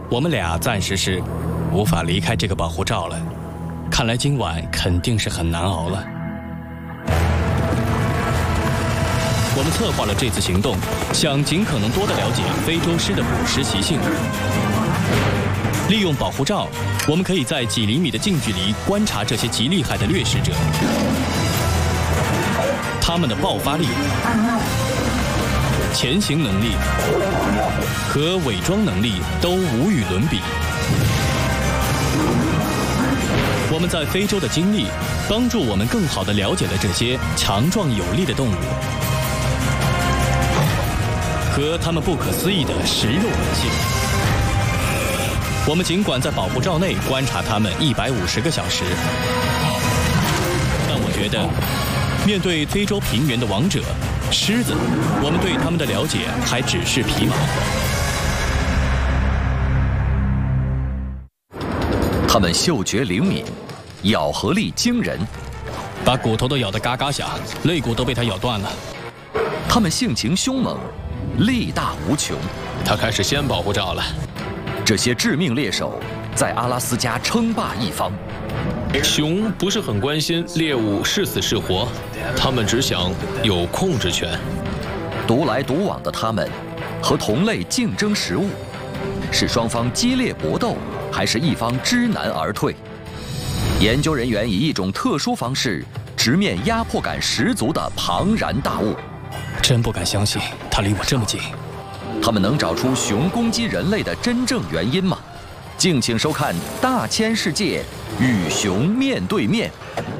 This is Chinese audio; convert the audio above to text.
我们俩暂时是无法离开这个保护罩了，看来今晚肯定是很难熬了。我们策划了这次行动，想尽可能多地了解非洲狮的捕食习性。利用保护罩，我们可以在几厘米的近距离观察这些极厉害的掠食者，他们的爆发力、潜行能力和伪装能力都无与伦比。我们在非洲的经历，帮助我们更好地了解了这些强壮有力的动物和它们不可思议的食肉本性。我们尽管在保护罩内观察它们150个小时，但我觉得，面对非洲平原的王者狮子，我们对它们的了解还只是皮毛。 它们嗅觉灵敏，咬合力惊人， 把骨头都咬得嘎嘎响，肋骨都被它咬断了。 它们性情凶猛，力大无穷。 它开始掀保护罩了。 这些致命猎手在阿拉斯加称霸一方。 熊不是很关心猎物是死是活，它们只想有控制权。 独来独往的它们和同类竞争食物，是双方激烈搏斗，还是一方知难而退？研究人员以一种特殊方式直面压迫感十足的庞然大物。 真不敢相信，它离我这么近。 他们能找出熊攻击人类的真正原因吗？敬请收看《大千世界与熊面对面》。